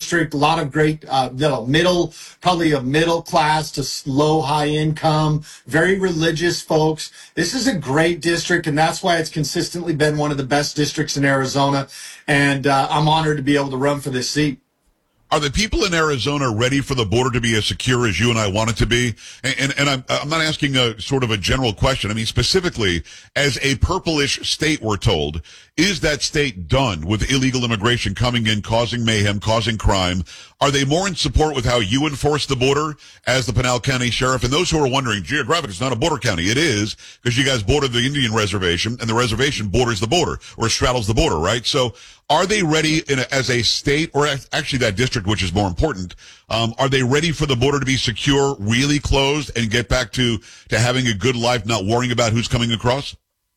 district, a lot of great, probably a middle class to low, high income, very religious folks. This is a great district, and that's why it's consistently been one of the best districts in Arizona. And I'm honored to be able to run for this seat. Are the people in Arizona ready for the border to be as secure as you and I want it to be? And I'm not asking a sort of a general question. I mean, specifically, as a purplish state, we're told, is that state done with illegal immigration coming in, causing mayhem, causing crime? Are they more in support with how you enforce the border as the Pinal County Sheriff? And those who are wondering, geographically, it's not a border county. It is, because you guys border the Indian reservation, and the reservation borders the border, or straddles the border, right? So are they ready as a state, or actually that district, which is more important, are they ready for the border to be secure, really closed, and get back to having a good life, not worrying about who's coming across?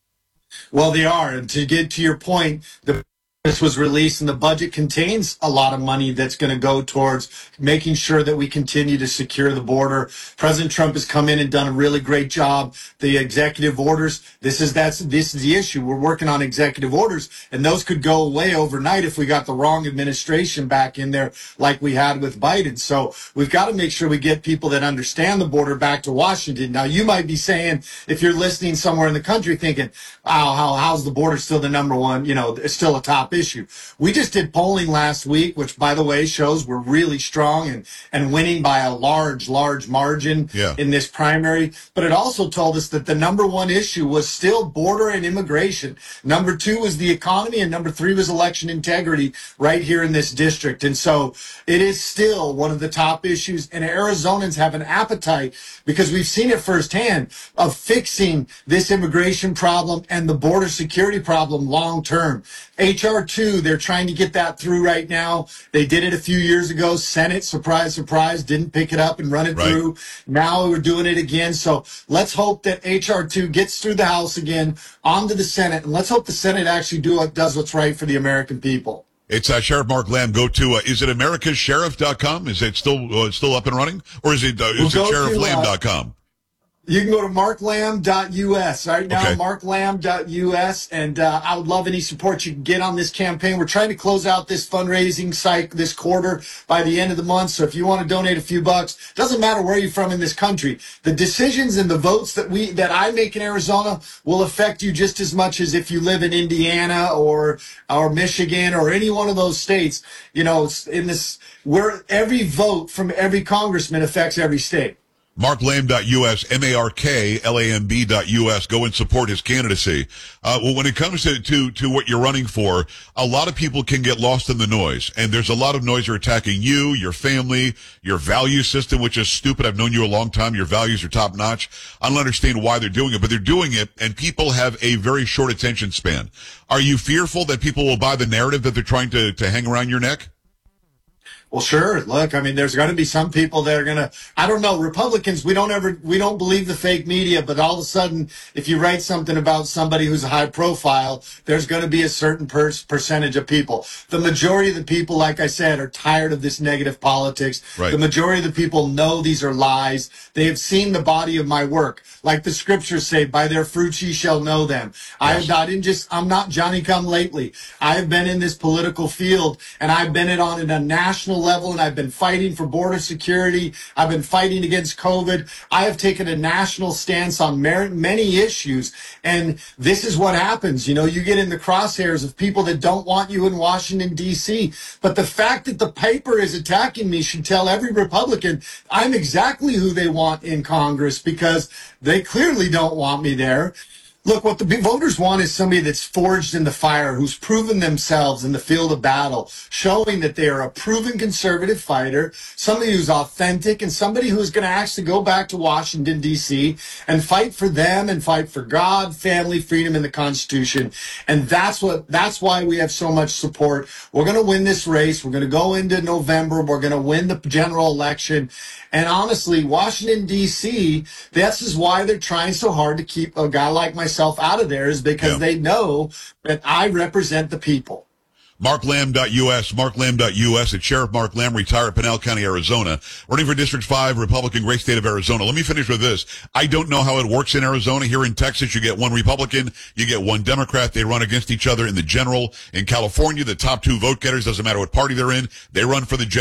Well, they are. And to get to your point, this was released, and the budget contains a lot of money that's going to go towards making sure that we continue to secure the border. President Trump has come in and done a really great job. The executive orders, this is the issue. We're working on executive orders, and those could go away overnight if we got the wrong administration back in there like we had with Biden. So we've got to make sure we get people that understand the border back to Washington. Now, you might be saying, if you're listening somewhere in the country thinking, how's the border still the number one, it's still a top issue. We just did polling last week, which, by the way, shows we're really strong and winning by a large margin in this primary. But it also told us that the number one issue was still border and immigration. Number two was the economy, and number three was election integrity right here in this district. And so it is still one of the top issues, and Arizonans have an appetite, because we've seen it firsthand, of fixing this immigration problem and the border security problem long term. H.R. 2, they're trying to get that through right now. They did it a few years ago. Senate, surprise, surprise, didn't pick it up and run it through. Now we're doing it again. So let's hope that H.R. 2 gets through the House again, onto the Senate, and let's hope the Senate actually does what's right for the American people. It's Sheriff Mark Lamb. Go to, is it americassheriff.com? Is it still up and running? Or is it sherifflamb.com? You can go to marklamb.us right now, okay. marklamb.us, and I would love any support you can get on this campaign. We're trying to close out this fundraising cycle this quarter by the end of the month, so if you want to donate a few bucks, doesn't matter where you're from in this country. The decisions and the votes that I make in Arizona will affect you just as much as if you live in Indiana or Michigan or any one of those states. Where every vote from every congressman affects every state. marklamb.us, marklamb.us. Go and support his candidacy. Well, when it comes to what you're running for, a lot of people can get lost in the noise. And there's a lot of noise attacking you, your family, your value system, which is stupid. I've known you a long time. Your values are top notch. I don't understand why they're doing it, but they're doing it, and people have a very short attention span. Are you fearful that people will buy the narrative that they're trying to hang around your neck? Well, sure. Look, I mean, there's going to be some people that are going to, I don't know, Republicans, we don't believe the fake media, but all of a sudden, if you write something about somebody who's a high profile, there's going to be a certain percentage of people. The majority of the people, like I said, are tired of this negative politics. Right. The majority of the people know these are lies. They have seen the body of my work. Like the scriptures say, by their fruits ye shall know them. Yes. I'm not Johnny come lately. I have been in this political field, and I've been on a national level, and I've been fighting for border security. I've been fighting against COVID. I have taken a national stance on many issues, and this is what happens. You get in the crosshairs of people that don't want you in Washington, D.C., but the fact that the paper is attacking me should tell every Republican I'm exactly who they want in Congress, because they clearly don't want me there. Look, what the voters want is somebody that's forged in the fire, who's proven themselves in the field of battle, showing that they are a proven conservative fighter, somebody who's authentic, and somebody who's going to actually go back to Washington, D.C. and fight for them and fight for God, family, freedom, and the Constitution. And that's why we have so much support. We're going to win this race. We're going to go into November. We're going to win the general election. And honestly, Washington, D.C., this is why they're trying so hard to keep a guy like myself out of there, is because they know that I represent the people. marklamb.us, marklamb.us. It's Sheriff Mark Lamb, retired, Pinal County, Arizona, running for District 5, Republican, great state of Arizona. Let me finish with this. I don't know how it works in Arizona. Here in Texas, you get one Republican, you get one Democrat. They run against each other in the general. In California, the top two vote getters, doesn't matter what party they're in, they run for the general.